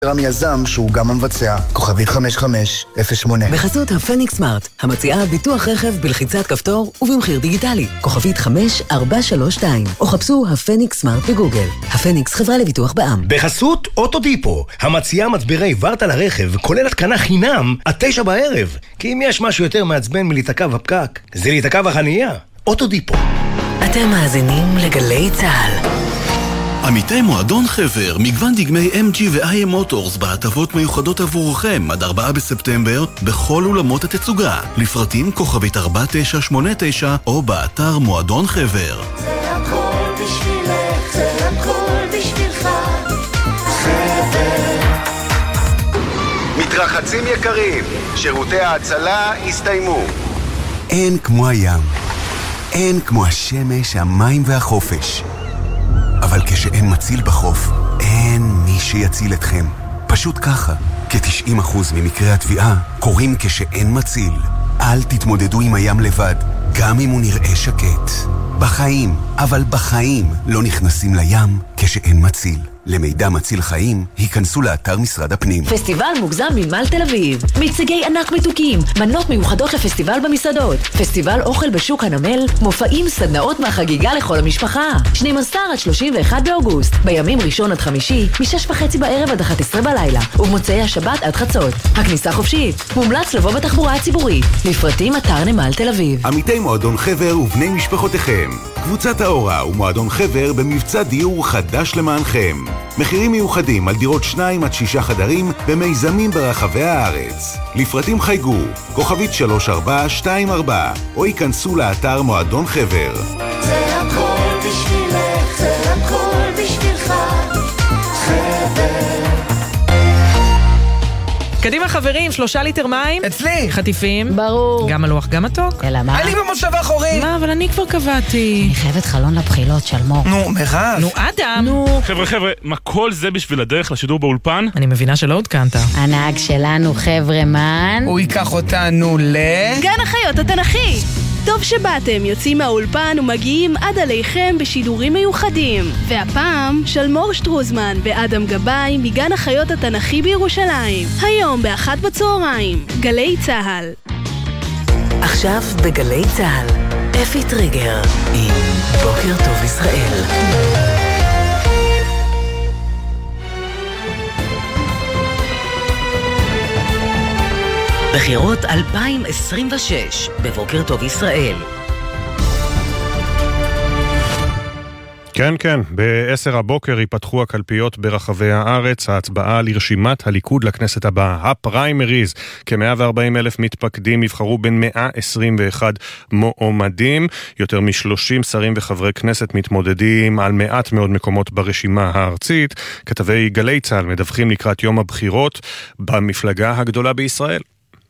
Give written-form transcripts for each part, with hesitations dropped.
יזם שהוא גם המבצע, כוכבית 5508. בחסות הפניקס סמארט, המציעה ביטוח רכב בלחיצת כפתור ובמחיר דיגיטלי, כוכבית 5432, או חפשו הפניקס סמארט בגוגל. הפניקס חברה לביטוח בע"מ. בחסות אוטודיפו, המציעה מצברי ורטה לרכב, כולל התקנה חינם עד 9 בערב. כי אם יש משהו יותר מעצבן מלהיתקע בפקק, זה להיתקע בחנייה. אוטודיפו. אתם מאזינים לגלי צהל. עמיתי מועדון חבר, מגוון דגמי MG ו-IM מוטורס בהטבות מיוחדות עבורכם עד 4 בספטמבר בכל אולמות התצוגה. לפרטים כוכבית 4989 או באתר מועדון חבר. זה הכל בשבילך, זה הכל בשבילך, חבר. מתרחצים יקרים, שירותי ההצלה הסתיימו. אין כמו הים, אין כמו השמש, המים והחופש. אבל כשאין מציל בחוף, אין מי שיציל אתכם. פשוט ככה, כ-90% ממקרי התביעה קורים כשאין מציל. אל תתמודדו עם הים לבד, גם אם הוא נראה שקט. בחיים, אבל בחיים, לא נכנסים לים כשאין מציל. למידע מציל חיים, היכנסו לאתר משרד הפנים. פסטיבל מוגזם מנמל תל אביב. מיצגי ענק מתוקים, מנות מיוחדות לפסטיבל במסעדות, פסטיבל אוכל בשוק הנמל, מופעים, סדנאות מהחגיגה לכל המשפחה. 12 עד 31 באוגוסט, בימים ראשון עד חמישי, מ-6:30 בערב עד 11 בלילה, ובמוצאי השבת עד חצות. הכניסה חופשית, מומלץ לבוא בתחבורה הציבורית. לפרטים אתר נמל תל אביב. עמיתי מועדון חבר ובני משפחותיכם. קבוצת האורה ומועדון חבר במבצע דיור חדש למענכם. מחירים מיוחדים על דירות 2 עד 6 חדרים ומיזמים ברחבי הארץ. לפרטים חייגו, כוכבית 3424, או ייכנסו לאתר מועדון חבר. זה הכל בשבילך, זה הכל בשבילך, חבר. קדימה חברים, 3 ליטר מים. אצלי. חטיפים. ברור. גם מלוח, גם מתוק. אלא מה? אני במושב האחורי. מה, אבל אני כבר קבעתי. אני חייבת חלון לבחילות, שלמור. נו, מירב. נו, אדם. נו. חבר'ה, מה כל זה בשביל הדרך לשידור באולפן? אני מבינה שלא עודכנת. הנהג שלנו, חבר'ה מן. הוא ייקח אותנו גן החיות התנ"כי. טוב שבאתם, יוצאים מהאולפן ומגיעים עד עליכם בשידורים מיוחדים. והפעם, שלמור שטרוזמן ואדם גבאי מגן החיות התנ"כי בירושלים. היום ב13:00, גלי צהל. עכשיו בגלי צהל, אפי טריגר עם בוקר טוב ישראל. בחירות 2026 בבוקר טוב ישראל. כן, ב-10 הבוקר ייפתחו הקלפיות ברחבי הארץ, ההצבעה לרשימת הליכוד לכנסת הבאה, הפריימריז. כ-140,000 מתפקדים יבחרו בין 121 מועמדים, יותר מ-30 שרים וחברי כנסת מתמודדים על מעט מאוד מקומות ברשימה הארצית. כתבי גלי צהל מדווחים לקראת יום הבחירות במפלגה הגדולה בישראל.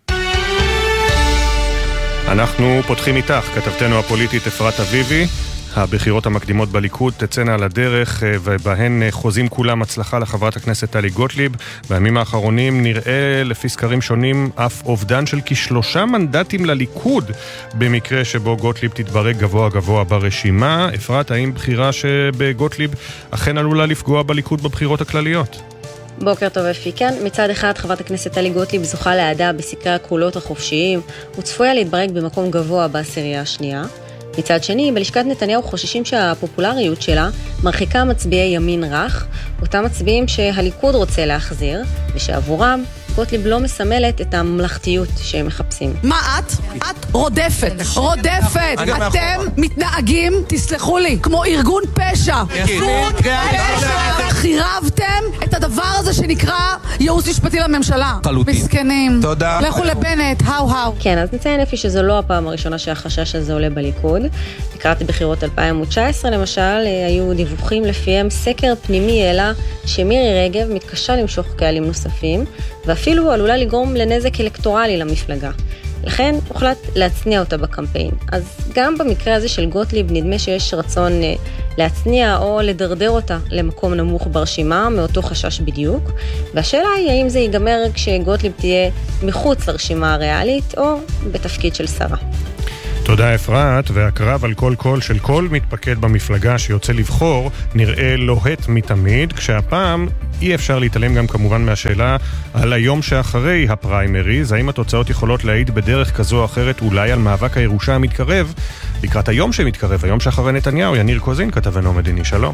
אנחנו פותחים איתך, כתבתנו הפוליטית אפרת אביבי. הבחירות המקדימות בליכוד תצאנה על הדרך, ובהן חוזים כולם הצלחה לחברת הכנסת טלי גוטליב. בימים האחרונים נראה לפי סקרים שונים אף אובדן של כ3 מנדטים לליכוד, במקרה שבו גוטליב תתברג גבוה ברשימה. אפרת, האם בחירה שבגוטליב אכן עלולה לפגוע בליכוד בבחירות הכלליות? בוקר טוב אפי, כן, מצד אחד חברת הכנסת טלי גוטליב זוכה להעדה בסקרי הקולות החופשיים וצפויה להתברג במקום גבוה בעשירייה השנייה. מצד שני, בלשכת נתניהו חוששים שהפופולריות שלה מרחיקה מצביעי ימין רך, אותם מצביעים שהליכוד רוצה להחזיר, ושעבורם גוטליב לא מסמלת את הממלכתיות שהם מחפשים. מה את? את רודפת. אתם מתנהגים, תסלחו לי, כמו ארגון פשע. ארגון פשע. חירבתם את הדבר הזה שנקרא ייעוץ משפטי לממשלה. מסכנים. תודה. לכו לבנט, האו. כן, אז נציין אפי שזו לא הפעם הראשונה שהחשש הזה עולה בליכוד. לקראת בחירות 2019 למשל, היו דיווחים לפיהם סקר פנימי העלה שמירי רגב מתקשה למשוך קהלים נוספים, ואפילו עלולה לגרום לנזק אלקטורלי למפלגה. לכן הוחלט להצניע אותה בקמפיין. אז גם במקרה הזה של גוטליב נדמה שיש רצון להצניע או לדרדר אותה למקום נמוך ברשימה, מאותו חשש בדיוק. והשאלה היא האם זה ייגמר כשגוטליב תהיה מחוץ לרשימה הריאלית או בתפקיד של שרה. תודה אפרת, והקרב על כל קול של כל מתפקד במפלגה שיוצא לבחור נראה לוהט מתמיד, כשהפעם אי אפשר להתעלם גם כמובן מהשאלה על היום שאחרי הפריימריז, האם התוצאות יכולות להעיד בדרך כזו או אחרת אולי על מאבק הירושה המתקרב, לקראת היום שמתקרב, היום שאחרי נתניהו. יניר קוזין, כתבנו מדיני, שלום.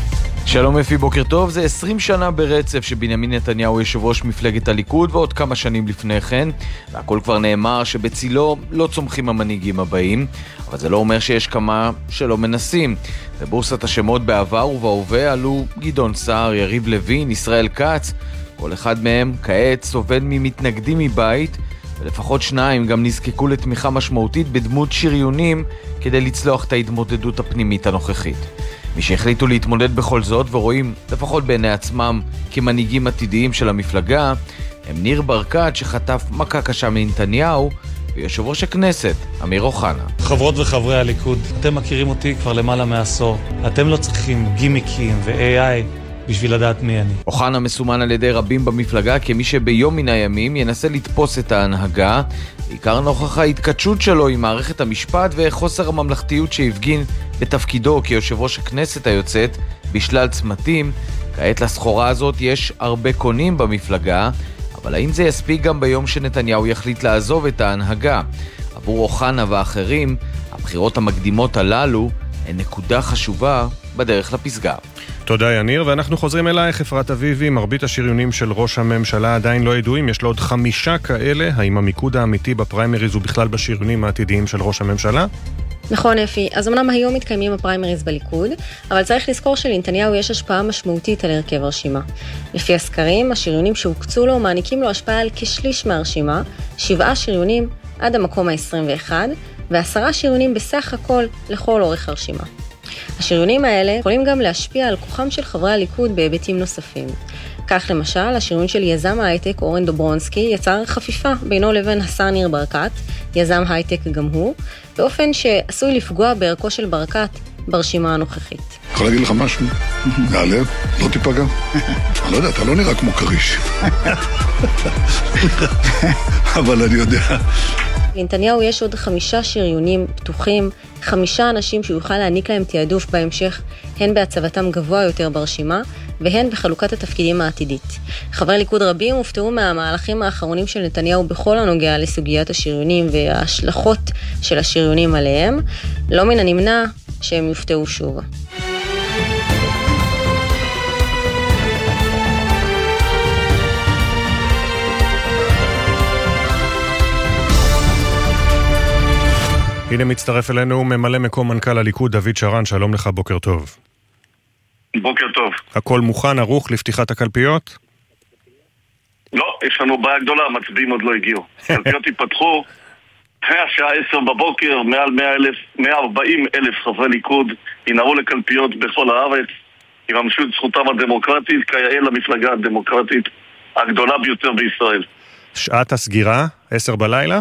שלום אפי, בוקר טוב. זה 20 שנה ברצף שבנימין נתניהו יושב ראש מפלגת הליכוד, ועוד כמה שנים לפני כן, והכל כבר נאמר שבצילו לא צומחים המנהיגים הבאים, אבל זה לא אומר שיש כמה שלא מנסים. בבורסת השמות בעבר ובהווה עלו גדעון סער, יריב לוין, ישראל כץ. כל אחד מהם כעת סובל ממתנגדים מבית, ולפחות שניים גם נזקקו לתמיכה משמעותית בדמות שריונים כדי לצלוח את ההתמודדות הפנימית הנוכחית. מי שהחליטו להתמודד בכל זאת ורואים לפחות בעיני עצמם כמנהיגים עתידיים של המפלגה הם ניר ברקת שחטף מכה קשה מנתניהו ויושב ראש הכנסת אמיר אוחנה. חברות וחברי הליכוד, אתם מכירים אותי כבר למעלה מעשור. אתם לא צריכים גימיקים ו-AI בשביל לדעת מי אני. אוחנה מסומן על ידי רבים במפלגה כמי שביום מן הימים ינסה לתפוס את ההנהגה, בעיקר נוכח ההתקדשות שלו עם מערכת המשפט וחוסר הממלכתיות שהפגין בתפקידו כיושב ראש הכנסת היוצאת בשלל צמתים. כעת לסחורה הזאת יש הרבה קונים במפלגה, אבל האם זה יספיק גם ביום שנתניהו יחליט לעזוב את ההנהגה? עבור אוחנה ואחרים, הבחירות המקדימות הללו הן נקודה חשובה בדרך לפסגה. תודה יניר, ואנחנו חוזרים אלייך אפרת אביבי. מרבית השריונים של ראש הממשלה עדיין לא ידועים, יש לו עוד 5 כאלה. האם המיקוד האמיתי בפריימריז הוא בכלל בשריונים העתידיים של ראש הממשלה? נכון אפי, אז אמנם היום מתקיימים הפריימריז בליכוד, אבל צריך לזכור שלנתניהו יש השפעה משמעותית על הרכב הרשימה. לפי הסקרים, השריונים שהוקצו לו מעניקים לו השפעה על כשליש מהרשימה, 7 שריונים עד המקום ה-21, ו10 שריונים בסך הכל לכל אורך הרשימה. השריונים האלה יכולים גם להשפיע על כוחם של חברי הליכוד בהיבטים נוספים. כך למשל, השריון של יזם ההייטק אורן דוברונסקי יצר חפיפה בינו לבין השר ניר ברקת, יזם הייטק גם הוא, באופן שעשוי לפגוע בערכו של ברקת ברשימה הנוכחית. יכול להגיד לך משהו? מהלב, לא תיפגע. אני לא יודע, אתה לא נראה כמו קריש. אבל אני יודע. לנתניהו יש עוד 5 שריונים פתוחים, 5 אנשים שהוא יוכל להעניק להם תיעדוף בהמשך, הן בהצבתם גבוה יותר ברשימה, והן בחלוקת התפקידים העתידית. חברי ליכוד רבים הופתעו מהמהלכים האחרונים של נתניהו בכל הנוגע לסוגיית השריונים וההשלכות של השריונים עליהם. לא מן הנמנע שהם יופתעו שוב. הנה מצטרף אלינו ממלא מקום מנכ"ל הליכוד דוד שרן, שלום לך, בוקר טוב. בוקר טוב. הכל מוכן, ערוך לפתיחת הקלפיות? לא, יש לנו בעיה גדולה, המצביעים עוד לא הגיעו. קלפיות ייפתחו, השעה 10 בבוקר, מעל 140,000 חברי ליכוד ינהרו לקלפיות בכל הארץ, יממשו את זכותם הדמוקרטית, כיאה למפלגה הדמוקרטית הגדולה ביותר בישראל. שעת הסגירה, 10 בלילה?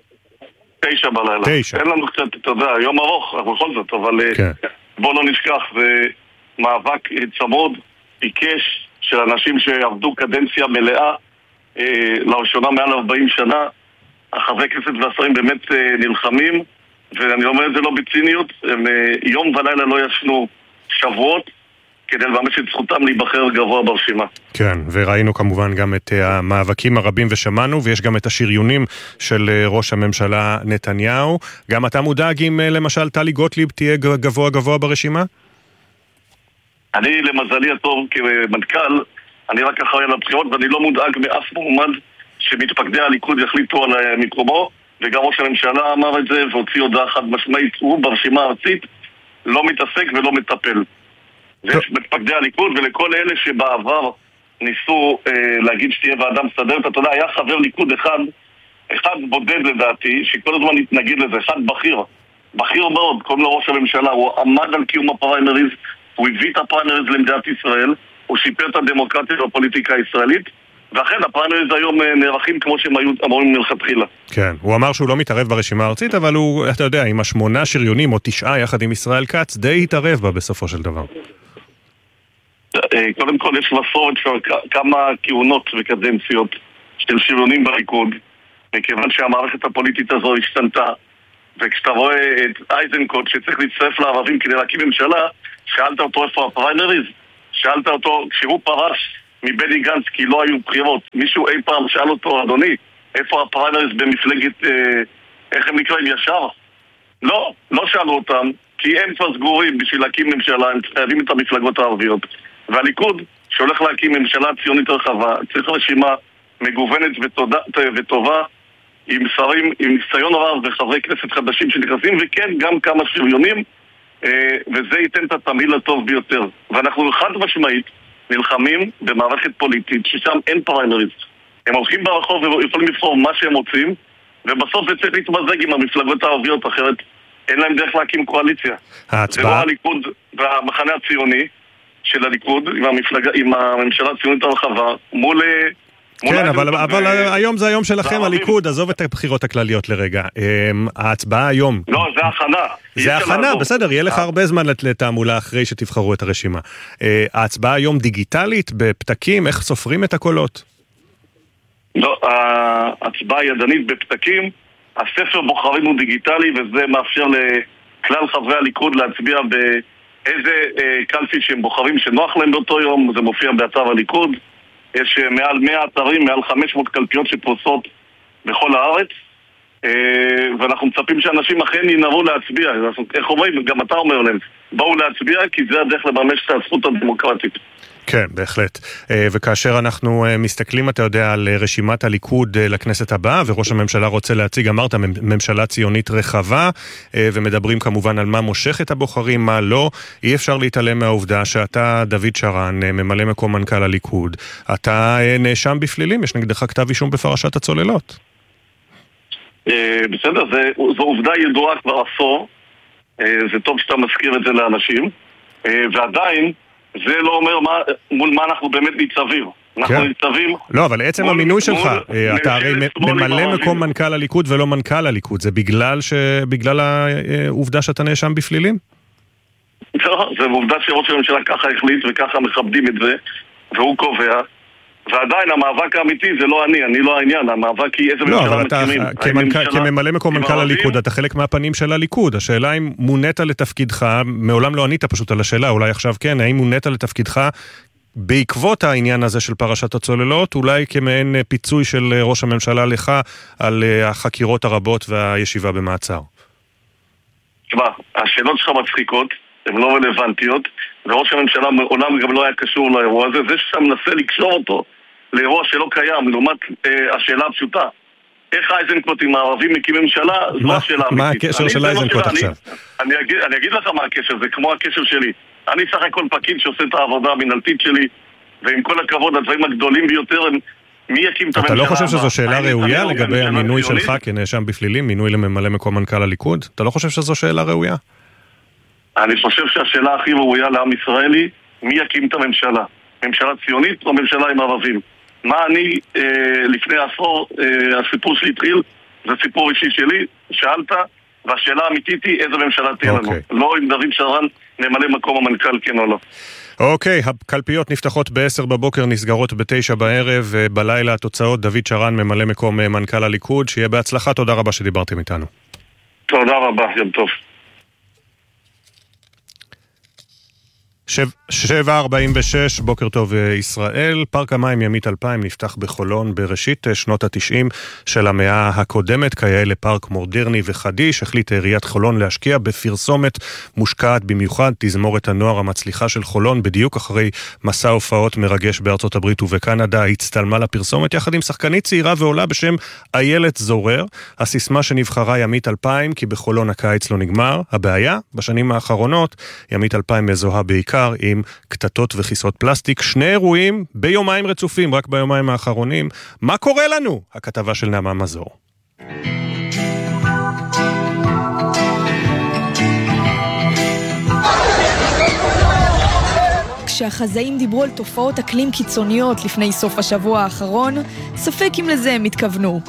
9 בלילה. 9. אין לנו קצת, אתה יודע, יום ארוך, בכל זאת, אבל כן. בוא לא נשכח, זה מאבק צמוד, עיקש, של אנשים שעבדו קדנציה מלאה, לראשונה מעל 40 שנה, החברי כנסת והשרים באמת נלחמים, ואני אומר את זה לא בציניות, הם יום ולילה לא ישנו שבועות, כדי לממש את זכותם להיבחר גבוה ברשימה. כן, וראינו כמובן גם את המאבקים הרבים ושמענו, ויש גם את השריונים של ראש הממשלה נתניהו. גם אתה מודאג אם למשל טלי גוטליב תהיה גבוה ברשימה? אני למזלי הטוב כמנכ"ל, אני רק אחראי על הבחירות, ואני לא מודאג מאף מועמד שמתפקדי הליכוד יחליטו על מקומו, וגם ראש הממשלה אמר את זה והוציא הודעה חד משמעית, הוא ברשימה הארצית לא מתעסק ולא מטפל. ויש מתפקדי הליכוד, ולכל אלה שבעבר ניסו להגיד שתהיה ועדה מסדרת, אתה יודע, היה חבר ליכוד אחד בודד לדעתי, שכל הזמן התנגד לזה, אחד בכיר מאוד, קוראים לו ראש הממשלה, הוא עמד על קיום הפריימריז, הוא הביא את הפריימריז למדינת ישראל, הוא שיפר את הדמוקרטיה והפוליטיקה הישראלית, ואכן הפריימריז היום נערכים כמו שהם היו אמורים מלכתחילה. כן, הוא אמר שהוא לא מתערב ברשימה הארצית, אבל הוא, אתה יודע, עם 8 שריונים או 9 יחד עם ישראל כץ, די התערב בה בסופו של דבר. קודם כל יש מסורת של כמה כהונות וקדנציות של שריונים בליכוד, מכיוון שהמערכת הפוליטית הזו השתנתה, וכשאתה רואה את אייזנקוט שצריך להצטרף לערבים כדי להקים ממשלה, שאלת אותו איפה הפריימריז? שאלת אותו, כשהוא פרש מבני גנץ כי לא היו בחירות. מישהו אי פעם שאל אותו, אדוני, איפה הפריימריז במפלגת, איך הם נקראים, ישר? לא שאלו אותם, כי הם כבר סגורים בשביל להקים ממשלה, הם חייבים את המפלגות הערביות. והליכוד, שהולך להקים ממשלה ציונית רחבה, צריך רשימה מגוונת וטובה, עם שרים, עם ניסיון רב וחברי כנסת חדשים שנכנסים, וכן, גם כמה שריונים, וזה ייתן את התמהיל הטוב ביותר. ואנחנו חד משמעית נלחמים במערכת פוליטית, ששם אין פריימריז. הם הולכים ברחוב ויכולים לבחור מה שהם רוצים, ובסוף זה צריך להתמזג עם המפלגות הערביות, אחרת אין להם דרך להקים קואליציה. זה לא הליכוד והמחנה הציוני של הליכוד, עם הממשלה הציונית הרחבה, מול... כן, אבל היום זה היום שלכם, הליכוד, עזוב את הבחירות הכלליות לרגע. ההצבעה היום... לא, זה הכנה. זה הכנה, בסדר, יהיה לך הרבה זמן לתעמולה אחרי שתבחרו את הרשימה. ההצבעה היום דיגיטלית, בפתקים, איך סופרים את הקולות? לא, ההצבעה ידנית בפתקים, הספר בוחרים הוא דיגיטלי, וזה מאפשר לכלל חברי הליכוד להצביע באיזה קלפי שהם בוחרים שנוח להם באותו יום, זה מופיע באתר הליכוד. יש מעל 100 אתרים, מעל 500 קלפיות שפרוסות בכל הארץ, ואנחנו מצפים שאנשים אכן ינבואו להצביע. איך אומרים? גם אתה אומר להם, באו להצביע כי זה הדרך לממש את הזכות הדמוקרטית. כן, בהחלט. וכאשר אנחנו מסתכלים, אתה יודע, על רשימת הליכוד לכנסת הבאה, וראש הממשלה רוצה להציג, אמרת, ממשלה ציונית רחבה, ומדברים כמובן על מה מושך את הבוחרים, מה לא. אי אפשר להתעלם מהעובדה שאתה, דוד שרן, ממלא מקום מנכ"ל הליכוד, אתה נאשם בפלילים, יש נגדך כתב אישום בפרשת הצוללות. בסדר, זו עובדה ידועה כבר עשור, זה טוב שאתה מזכיר את זה לאנשים, ועדיין, זה לא אומר מול מה אנחנו באמת ניצבים. אנחנו ניצבים... לא, אבל עצם המינוי שלך, אתה הרי ממלא מקום מנכ"ל הליכוד ולא מנכ"ל הליכוד, זה בגלל העובדה שאתה נאשם בפלילים? לא, זה עובדה שראש הממשלה ככה החליט וככה מכבדים את זה, והוא קובע, ועדיין המאבק האמיתי זה לא אני לא העניין, המאבק היא איזה ממשלה מכירים. כממלא מקום מנכ"ל הליכוד, אתה חלק מהפנים של הליכוד, השאלה אם מונית לתפקידך, מעולם לא ענית פשוט על השאלה, אולי עכשיו כן, האם מונית לתפקידך בעקבות העניין הזה של פרשת הצוללות, אולי כמעין פיצוי של ראש הממשלה לך על החקירות הרבות והישיבה במעצר? תשמע, השאלות שלך מצחיקות, הן לא רלוונטיות, וראש הממשלה מעולם גם לא היה קשור לאירוע הזה, זה שאתה מנסה לקשור אותו לאירוע שלא קיים, לעומת השאלה הפשוטה. איך אייזנקוט עם הערבים מקים ממשלה, זו השאלה אמיתית. מה הקשר של אייזנקוט עכשיו? אני אגיד לך מה הקשר, זה כמו הקשר שלי. אני סך הכל פקיד שעושה את העבודה המנהלתית שלי, ועם כל הכבוד, הדברים הגדולים ביותר הם מי יקים את הממשלה. אתה לא חושב שזו שאלה ראויה לגבי המינוי שלך כנאשם בפלילים, מינוי לממלא מקום מנכ"ל הליכוד? אתה לא חושב שזו שאלה ראויה? אני חושב שהשאלה הכי ראויה לעם ישראלי, מי יקים את הממשלה? ממשלה ציונית או ממשלה עם ערבים? מה אני, לפני עשור, הסיפור שלי התחיל, זה סיפור אישי שלי, שאלת, והשאלה האמיתית היא איזה ממשלה תהיה לנו. לא אם דוד שרן נמלא מקום המנכ"ל כן או לא. אוקיי, הקלפיות נפתחות ב-10 בבוקר, נסגרות ב-9 בערב, בלילה התוצאות, דוד שרן ממלא מקום מנכ"ל הליכוד, שיהיה בהצלחה, תודה רבה שדיברתם איתנו. תודה רבה, יום טוב. 7:46, בוקר טוב ישראל. פארק המים ימית 2000 נפתח בחולון בראשית שנות ה-90 של המאה הקודמת, כיאה לפארק מודרני וחדיש. החליט עיריית חולון להשקיע בפרסומת מושקעת במיוחד, תזמורת הנוער המצליחה של חולון, בדיוק אחרי מסע הופעות מרגש בארצות הברית ובקנדה, הצטלמה לפרסומת יחד עם שחקנית צעירה ועולה בשם איילת זורר. הסיסמה שנבחרה ימית 2000, כי בחולון הקיץ לא נגמר. הבעיה, בשנים האחרונות, ימית 2000 מזוהה בעיקר עם קטטות וכיסות פלסטיק, שני אירועים ביומיים רצופים, רק ביומיים האחרונים. מה קורה לנו? הכתבה של נעמה מזור. כשהחזאים דיברו על תופעות אקלים קיצוניות לפני סוף השבוע האחרון, ספק אם לזה הם התכוונו.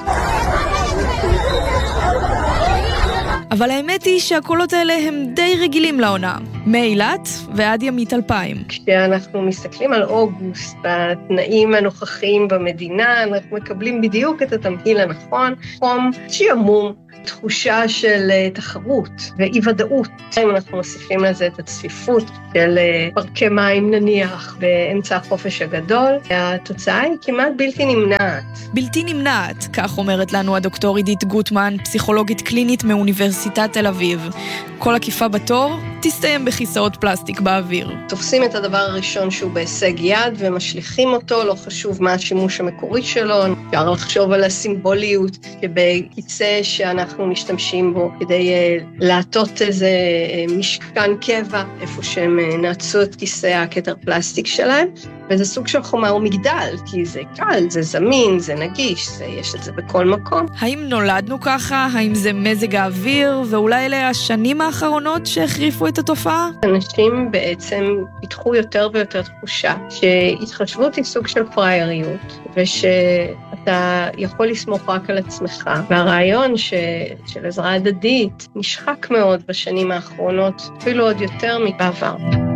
אבל האמת היא שהקולות האלה הם די רגילים לעונה. מאילת ועד ימית 2000. כשאנחנו מסתכלים על אוגוסט, בתנאים הנוכחיים במדינה, אנחנו מקבלים בדיוק את התמהיל הנכון, חום, שימום, תחושה של תחרות ואי ודאות. אם אנחנו מוסיפים לזה את הצפיפות של פארקי מים נניח באמצע החופש הגדול, התוצאה היא כמעט בלתי נמנעת. בלתי נמנעת, כך אומרת לנו הדוקטור עידית גוטמן, פסיכולוגית קלינית מאוניברסיטת תל אביב. כל עקיפה בתור תסתיים בכיסאות פלסטיק באוויר. תופסים את הדבר הראשון שהוא בהישג יד ומשליכים אותו, לא חשוב מה השימוש המקורי שלו. אפשר לחשוב על הסימבוליות שבכיסא שאנחנו משתמשים בו כדי לעטות איזה משכן קבע איפה שהם נעצו את כיסא הכתר פלסטיק שלהם. וזה סוג של חומר ומגדל, כי זה קל, זה זמין, זה נגיש, יש את זה בכל מקום. האם נולדנו ככה? האם זה מזג האוויר? ואולי אלה השנים האחרונות שהחריפו את התופעה? אנשים בעצם פיתחו יותר ויותר תחושה שהתחשבות היא סוג של פרייריות, ושאתה יכול לסמוך רק על עצמך. והרעיון של עזרה הדדית נשחק מאוד בשנים האחרונות, אפילו עוד יותר מבעבר.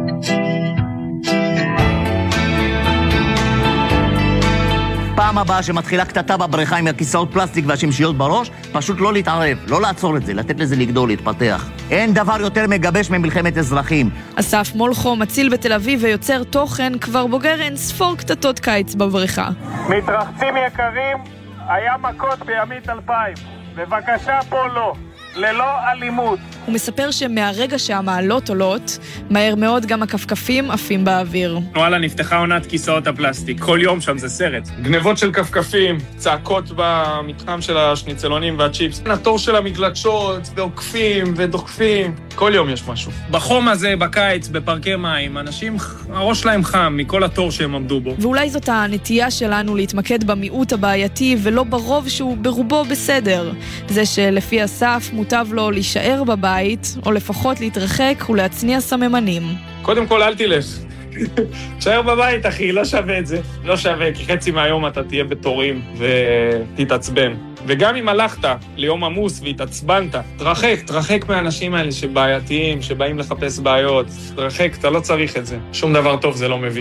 פעם הבאה שמתחילה קטטה בבריכה עם הכיסאות פלסטיק והשמשיות בראש, פשוט לא להתערב, לא לעצור את זה, לתת לזה לגדול, להתפתח. אין דבר יותר מגבש ממלחמת אזרחים. אסף מולכו, מציל בתל אביב ויוצר תוכן, כבר בוגר אין ספור קטטות קיץ בבריכה. מתרחצים יקרים, היה מכות בימית 2000. בבקשה פה לא. ללא אלימות. הוא מספר שמהרגע שהמעלות עולות, מהר מאוד גם הכפכפים עפים באוויר. וואלה, נפתחה עונת כיסאות הפלסטיק. כל יום שם זה סרט. גנבות של כפכפים, צעקות במתחם של השניצלונים והצ'יפס. התור של המגלשות, ועוקפים ודוחפים. כל יום יש משהו. בחום הזה, בקיץ, בפארקי מים, אנשים, הראש שלהם חם מכל התור שהם עמדו בו. ואולי זאת הנטייה שלנו להתמקד במיעוט הבעייתי ולא ברוב שהוא ברובו בסדר. זה שלפי אסף מוטב לו להישאר בבית, או לפחות להתרחק ולהצניע סממנים. קודם כל, אל תלך. תשאר בבית, אחי, לא שווה את זה. לא שווה, כי חצי מהיום אתה תהיה בתורים ותתעצבן. וגם אם הלכת ליום עמוס והתעצבנת, תרחק מהאנשים האלה שבעייתיים, שבאים לחפש בעיות. תרחק, אתה לא צריך את זה. שום דבר טוב זה לא מביא.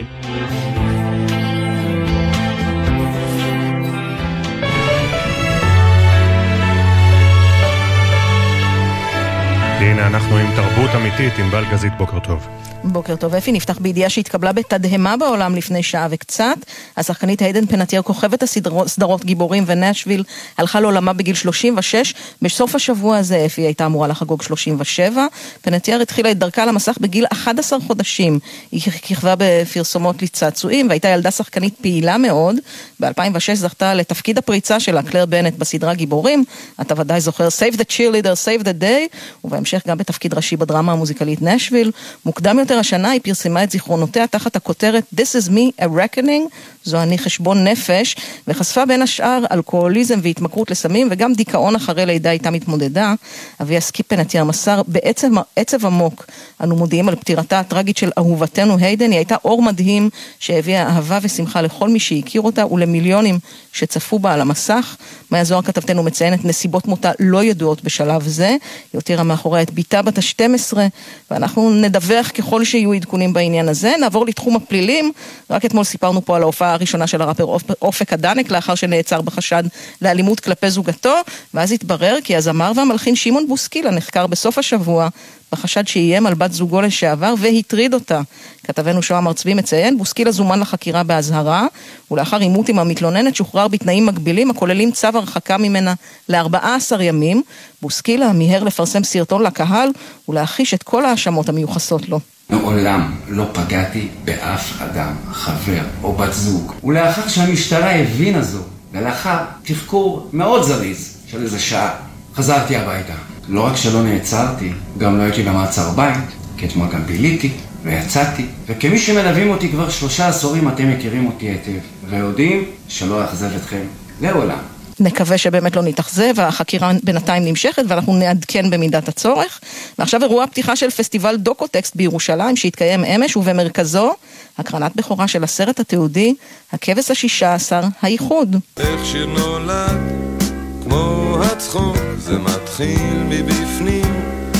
הנה אנחנו עם תרבות אמיתית, עם בל גזית, בוקר טוב. בוקר טוב, אפי, נפתח בידיעה שהתקבלה בתדהמה בעולם לפני שעה וקצת. השחקנית היידן פנטייר, כוכבת הסדרות גיבורים ונשוויל, הלכה לעולמה בגיל 36. בסוף השבוע הזה אפי הייתה אמורה לחגוג 37. פנטייר התחילה את דרכה למסך בגיל 11 חודשים. היא כיכבה בפרסומות לצעצועים, והייתה ילדה שחקנית פעילה מאוד. ב-2006 זכתה לתפקיד הפריצה שלה, קלר בנט, בסדרה גיבורים. אתה ודאי זוכר Save the Cheerleader, Save the Day, ובהמשך גם בתפקיד ראשי בדרמה המוזיקלית נשוויל. מוקדם יותר השנה היא פרסמה את זיכרונותיה תחת הכותרת This is me, a reckoning, זו אני חשבון נפש, וחשפה בין השאר אלכוהוליזם והתמכרות לסמים, וגם דיכאון אחרי לידה איתה מתמודדה. אביה סקיפנטייר מסר בעצב עמוק. אנו מודיעים על פטירתה הטרגית של אהובתנו היידן. היא הייתה אור מדהים שהביאה אהבה ושמחה לכל מי שהכיר אותה ולמיליונים שצפו בה על המסך. מאיה זוהר כתבתנו מציינת נסיבות מותה לא ידועות בשלב זה. היא הותירה מאחוריה את ביתה בת ה-12, ואנחנו נדווח ככל שיהיו עדכונים בעניין הזה. נעבור לתחום הפלילים. רק אתמול סיפרנו פה על ההופעה הראשונה של הראפר אופק אדנק, לאחר שנעצר בחשד לאלימות כלפי זוגתו, ואז התברר כי הזמר והמלחין שמעון בוסקילה נחקר בסוף השבוע בחשד שאיים על בת זוגו לשעבר והטריד אותה. כתבנו שוהם ארצבי מציין, בוסקילה זומן לחקירה בהזהרה, ולאחר עימות עם המתלוננת שוחרר בתנאים מגבילים הכוללים צו הרחקה ממנה ל-14 ימים. בוסקילה מיהר לפרסם סרטון לקהל ולהחיש את כל האשמות המיוחסות לו. מעולם לא פגעתי באף אדם, חבר או בת זוג. ולאחר שהמשטרה הבינה זו, ולאחר תחקור מאוד זריז של איזה שעה, חזרתי הביתה. לא רק שלא נעצרתי, גם לא הייתי במעצר בית, כי אתמול גם ביליתי ויצאתי. וכמי שמלווים אותי כבר 3 עשורים, אתם מכירים אותי היטב, ויודעים שלא אכזב אתכם לעולם. נקווה שבאמת לא נתאכזב, והחקירה בינתיים נמשכת, ואנחנו נעדכן במידת הצורך. ועכשיו אירוע הפתיחה של פסטיבל דוקו-טקסט בירושלים, שהתקיים אמש, ובמרכזו הקרנת בכורה של הסרט התיעודי, הכבש ה-16, הייחוד. איך שיר נולד, כמו הצחוק, זה מתחיל מבפנים,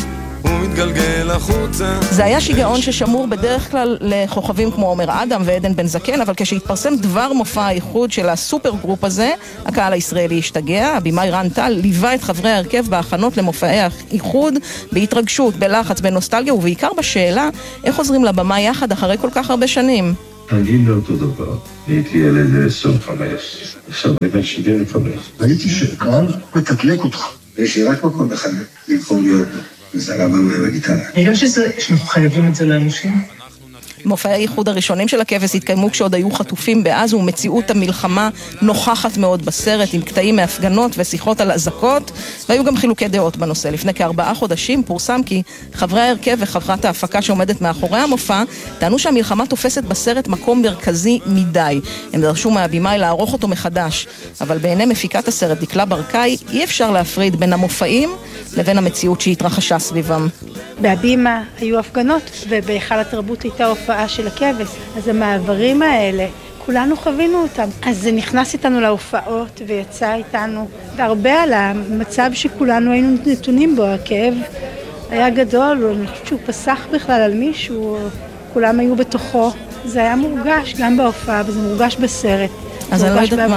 ומתגלגל החוצה. זה היה שיגעון ששמור בדרך כלל לכוכבים כמו עומר אדם ועדן בן זקן, אבל כשהתפרסם דבר מופע האיחוד של הסופר גרופ הזה, הקהל הישראלי השתגע. הבימאי רן טל ליווה את חברי ההרכב בהכנות למופעי האיחוד בהתרגשות, בלחץ, בנוסטלגיה, ובעיקר בשאלה איך חוזרים לבמה יחד אחרי כל כך הרבה שנים. אני לא אותו דבר, הייתי ילד 25, עכשיו בן 75. ראיתי שקהל מתדלק אותך, ויש לי רק מקום אחד במקום להיות מזרה בגיטרה. נראה שאנחנו חייבים את זה לאנשים. מופעי האיחוד הראשונים של הכבש התקיימו כשעוד היו חטופים בעזה, ומציאות המלחמה נוכחת מאוד בסרט, עם קטעים מהפגנות ושיחות על אזעקות, והיו גם חילוקי דעות בנושא. לפני כ4 חודשים פורסם כי חברי ההרכב וחברת ההפקה שעומדת מאחורי המופע טענו שהמלחמה תופסת בסרט מקום מרכזי מדי. הם דרשו מהבימאי לערוך אותו מחדש, אבל בעיני מפיקת הסרט דקלה ברקאי אי אפשר להפריד בין המופעים לבין המציאות שהתרחשה סביבם. בהבימה היו הפגנות, ובהיכל התרבות הייתה הופעה של הכבש. אז המעברים האלה, כולנו חווינו אותם. אז זה נכנס איתנו להופעות ויצא איתנו, והרבה על המצב שכולנו היינו נתונים בו. הכאב היה גדול, אני חושבת שהוא פסח בכלל על מישהו, כולם היו בתוכו. זה היה מורגש גם בהופעה, וזה מורגש בסרט. אז אני לא יודעת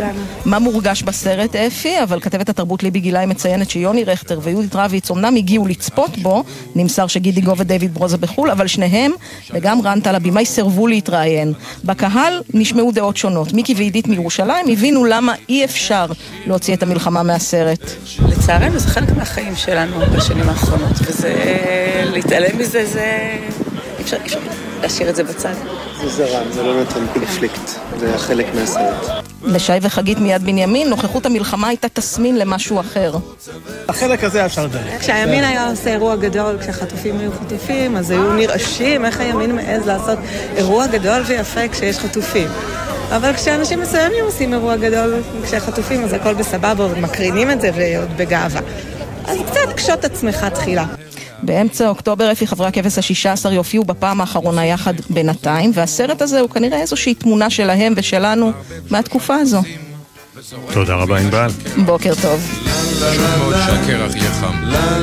מה מורגש בסרט, אפי, אבל כתבת התרבות ליבי גילאי מציינת שיוני רכטר ויהודית רביץ אומנם הגיעו לצפות בו, נמסר שגידי גו ודייוויד ברוזה בחול, אבל שניהם, וגם רן טל הבימאי, סרבו להתראיין. בקהל נשמעו דעות שונות. מיקי ועידית מירושלים הבינו למה אי אפשר להוציא את המלחמה מהסרט. לצערנו זה חלק מהחיים שלנו בשנים האחרונות, וזה להתעלם מזה, זה אפשר להשאיר את זה בצד. זה זרם, זה לא נותן קונפליקט, זה היה חלק מהסרט. לשי וחגית מיד בנימין, נוכחות המלחמה הייתה תסמין למשהו אחר. החלק הזה אפשר לדעת. כשהימין היה עושה אירוע גדול, כשהחטופים היו חטופים, אז היו נרעשים איך הימין מעז לעשות אירוע גדול ויפה כשיש חטופים. אבל כשאנשים מסוימים עושים אירוע גדול כשהחטופים, אז הכל בסבבה, ומקרינים את זה ועוד בגאווה. אז קצת קשות עצמך תחילה. באמצע אוקטובר אפי חברי הכבש ה-16 יופיעו בפעם האחרונה יחד בינתיים, והסרט הזה הוא כנראה איזושהי תמונה שלהם ושלנו מהתקופה הזו. תודה רבה ענבל. בוקר טוב. שוב מאוד שהקרח יהיה חם.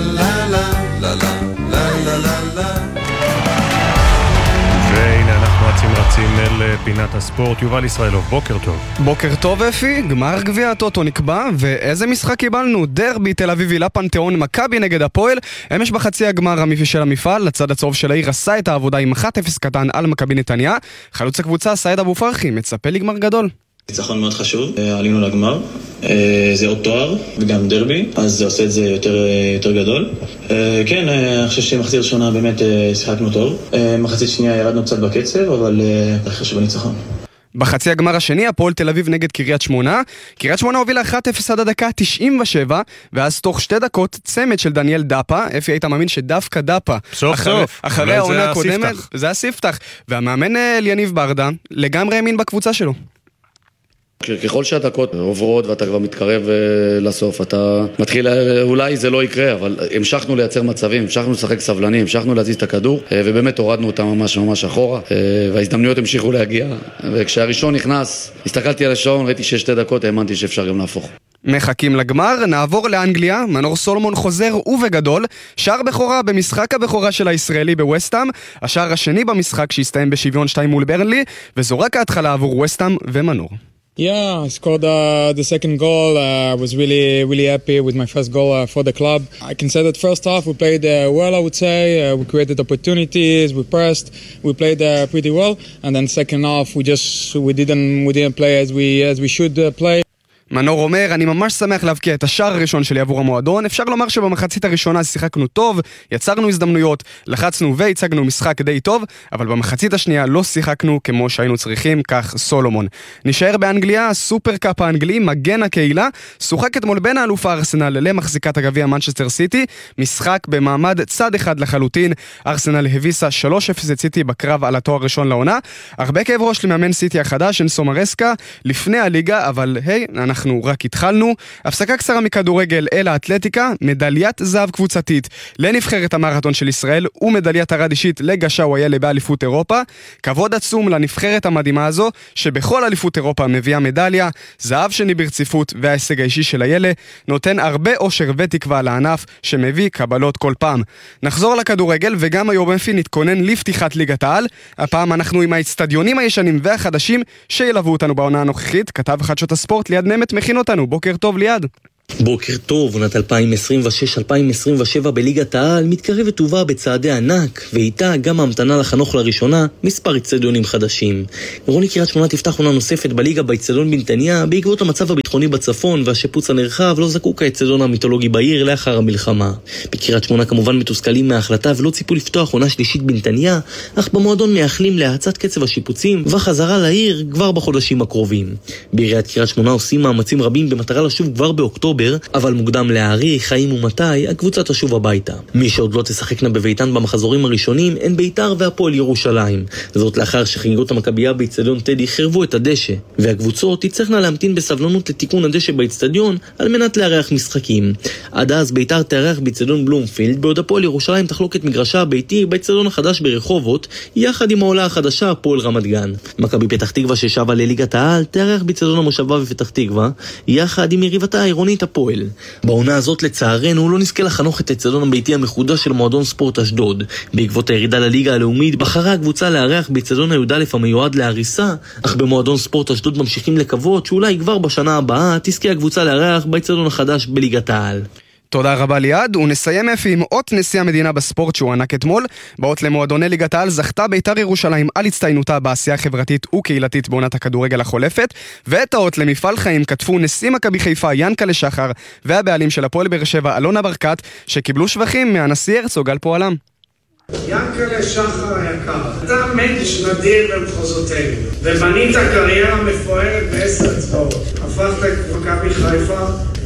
והנה אנחנו רצים אל פינת הספורט. יובל ישראלוב, בוקר טוב. בוקר טוב אפי, גמר גביע הטוטו נקבע, ואיזה משחק קיבלנו? דרבי תל אביבי לפנתיאון, מכבי נגד הפועל. אמש בחצי הגמר המפי של המפעל, לצד הצהוב של העיר עשה את העבודה עם 1-0 קטן על מכבי נתניה. חלוץ הקבוצה סעיד אבו פרחי מצפה לגמר גדול. ניצחון מאוד חשוב, עלינו לגמר, זה עוד תואר וגם דרבי, אז זה עושה את זה יותר גדול. כן, אני חושב שמחצית ראשונה באמת שיחקנו טוב, מחצית שנייה ירדנו קצת בקצב, אבל חשוב הניצחון. בחצי הגמר השני, הפועל תל אביב נגד קריית שמונה. קריית שמונה הובילה 1-0 עד הדקה 97, ואז תוך 2 דקות צמד של דניאל דאפה. אפי, היית מאמין שדווקא דאפה אחרי העונה הקודמת, זה הספתח. והמאמן יניב ברדה לגמרי האמין בקבוצה שלו. ככל שהדקות עוברות ואתה כבר מתקרב לסוף, אתה מתחיל, אולי זה לא יקרה, אבל המשכנו לייצר מצבים, המשכנו לשחק סבלני, המשכנו להזיז את הכדור, ובאמת הורדנו אותם ממש אחורה, וההזדמנויות המשיכו להגיע, וכשהראשון נכנס, הסתכלתי על השעון, ראיתי 6 דקות, האמנתי שאפשר גם להפוך. מחכים לגמר, נעבור לאנגליה. מנור סולומון חוזר ובגדול, שער בכורה במשחק הבכורה של הישראלי בווסטהאם, השער השני במשחק שהסתיים בשוויון 2 מול ברנלי, וזו רק ההתחלה עבור ווסטהאם ומנור. Yeah, I scored the second goal. I was really happy with my first goal for the club. I can say that first half we played well, I would say. We created opportunities, we pressed, we played pretty well. And then second half we didn't play as we should play. מנור אומר, אני ממש שמח להבקיע את השער הראשון שלי עבור המועדון. אפשר לומר שבמחצית הראשונה שיחקנו טוב, יצרנו הזדמנויות, לחצנו והצגנו משחק די טוב, אבל במחצית השנייה לא שיחקנו כמו שהיינו צריכים, כך סולומון. נשאר באנגליה, סופר קאפ האנגלי, מגן הקהילה, שוחק אתמול בין האלוף ארסנל למחזיקת הגביע מנצ'סטר סיטי, משחק במעמד צד אחד לחלוטין. ארסנל הביסה 3-0 את סיטי בקרב על התואר הראשון לעונה. הרבה כאב ראש למאמן סיטי החדש, אנסו מרסקה, לפני הליגה, אבל היי, אנחנו אנחנו רק התחלנו. הפסקה קצרה מכדורגל אל האתלטיקה, מדליית זהב קבוצתית לנבחרת המרתון של ישראל ומדליית ארד אישית לגשה וויאלה באליפות אירופה. כבוד עצום לנבחרת המדהימה הזו, שבכל אליפות אירופה מביאה מדליה, זהב שני ברציפות, וההישג האישי של הילד נותן הרבה אושר ותקווה לענף שמביא קבלות כל פעם. נחזור לכדורגל, וגם היום אפי נתכונן לפתיחת ליגת העל. הפעם אנחנו עם האצטדיונים הישנים והחדשים שילוו אותנו בעונה הנוכחית. כתב חדשות הספורט ליעד נמת מכין אותנו. בוקר טוב ליעד. בוקר טוב. עונת 2026-2027 בליגת העל מתקרבת ובאה בצעדי ענק, ואיתה גם ההמתנה לחנוך לראשונה מספר אצטדיונים חדשים. עירוני קריית שמונה תפתח עונה נוספת בליגה באצטדיון בנתניה. בעקבות המצב הביטחוני בצפון והשיפוץ הנרחב לא זקוק האצטדיון המיתולוגי בעיר לאחר המלחמה. בקריית שמונה כמובן מתוסכלים מההחלטה ולא ציפו לפתוח עונה שלישית בנתניה, אך במועדון מייחלים להאצת קצב השיפוצים וחזרה לעיר כבר בחודשים הקרובים. בעיריית קריית שמונה עושים מאמצים רבים במטרה לשוב כבר באוקטובר, אבל מוקדם להעריך האם ומתי הקבוצה תשוב הביתה. מי שעוד לא תשחקנה בביתן במחזורים הראשונים הן ביתר והפועל ירושלים. זאת לאחר שחגיגות המכבייה באצטדיון טדי חרבו את הדשא, והקבוצות תצטרכנה להמתין בסבלנות לתיקון הדשא באצטדיון על מנת לארח משחקים. עד אז ביתר תארח באצטדיון בלומפילד, בעוד הפועל ירושלים תחלוק את מגרשה הביתי באצטדיון החדש ברחובות, יחד עם העולה החדשה הפועל רמת גן. מכבי פתח תקווה ששבה לליגת העל תארח באצטדיון המושבה בפתח תקווה, יחד עם יריבתה העירונית הפועל. בעונה הזאת לצערנו לא נזכה לחנוך את האצטדיון הביתי המחודש של מועדון ספורט אשדוד. בעקבות הירידה לליגה הלאומית בחרה הקבוצה לארח באצטדיון הי"א המיועד להריסה, אך במועדון ספורט אשדוד ממשיכים לקוות שאולי כבר בשנה הבאה תזכה הקבוצה לארח באצטדיון החדש בליגת העל. תודה רבה ליעד, ונסיים אפי עם אות נשיא המדינה בספורט שהוא ענק אתמול. באות למועדוני ליגת העל זכתה ביתר ירושלים על הצטיינותה בעשייה חברתית וקהילתית בעונת הכדורגל החולפת, ואת האות למפעל חיים כתבו נשיא מכבי חיפה ינקלה שחר והבעלים של הפועל באר שבע אלונה ברקת, שקיבלו שבחים מהנשיא הרצוג על פועלם. ינקלה שחר היקר, אתה מנש נדיר במחוזותינו, ובנית קריירה מפוארת ב10 אצבעות. הפכת את מכבי חיפה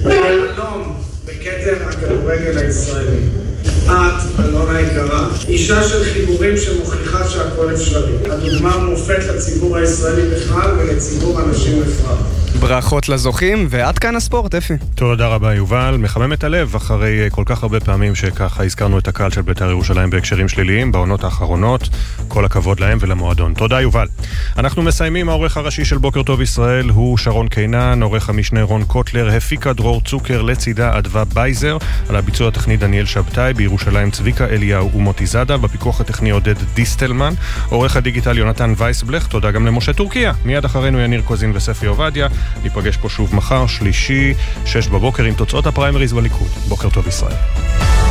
לחלום בקטר הכדורגל הישראלי. את, אלונה יקרה, אישה של חיבורים שמוכיחה שהכל אפשרי. הדוגמה מופת לציבור הישראלי בכלל ולציבור אנשים בפרט. ברכות לזוכים, ועד כאן הספורט, אפי. תודה רבה יובל, מחמם את הלב אחרי כל כך הרבה פעמים שככה הזכרנו את הקהל של בית"ר ירושלים בהקשרים שליליים בעונות האחרונות. כל הכבוד להם ולמועדון. תודה יובל. אנחנו מסיימים. העורך הראשי של בוקר טוב ישראל הוא שרון קינן, עורך המשנה רון קוטלר, הפיקה דרור צוקר, לצידה אדווה בייזר, על הביצוע הטכני דניאל שבתאי, בירושלים צביקה אליהו ומוטי זאדה, בפיקוח הטכני עודד דיסטלמן, עורך הדיגיטל יונתן וייסבלך. תודה גם למשה טורקיה. מיד אחרינו יניר קוזין וספי עובדיה. ניפגש פה שוב מחר, שלישי, 6 בבוקר, עם תוצאות הפריימריז בליכוד. בוקר טוב ישראל.